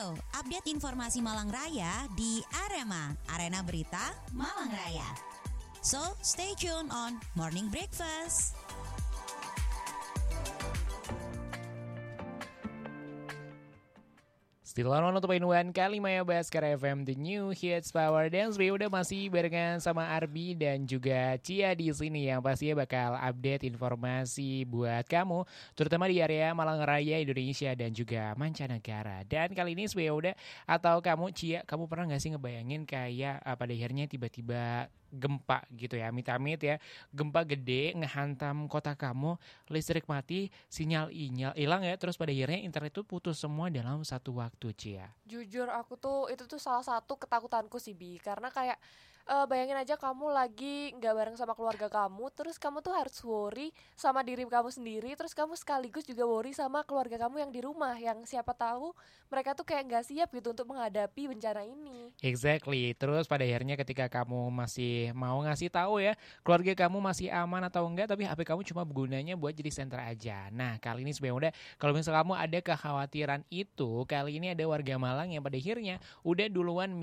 Halo, update informasi Malang Raya di Arema, Arena Berita Malang Raya. So, stay tuned on Morning Breakfast. Still on 101.1 Kalimaya Baskara FM The New Hits Power Dance. Udah masih barengan sama Arbi dan juga Cia di sini yang pastinya bakal update informasi buat kamu, terutama di area Malang Raya, Indonesia dan juga mancanegara. Dan kali ini udah atau kamu Cia, kamu pernah nggak sih ngebayangin kayak pada akhirnya tiba-tiba gempa gitu ya, amit-amit ya, gempa gede ngehantam kota kamu, listrik mati, sinyal hilang ya, terus pada akhirnya internet itu putus semua dalam satu waktu, Cia. Jujur aku tuh itu tuh salah satu ketakutanku sih Bi, karena kayak bayangin aja kamu lagi nggak bareng sama keluarga kamu, terus kamu tuh harus worry sama diri kamu sendiri, terus kamu sekaligus juga worry sama keluarga kamu yang di rumah, yang siapa tahu mereka tuh kayak nggak siap gitu untuk menghadapi bencana ini. Exactly. Terus pada akhirnya ketika kamu masih mau ngasih tahu ya, keluarga kamu masih aman atau enggak, tapi HP kamu cuma gunanya buat jadi center aja. Nah, kali ini sebenarnya udah, kalau misalnya kamu ada kekhawatiran itu, kali ini ada warga Malang yang pada akhirnya udah duluan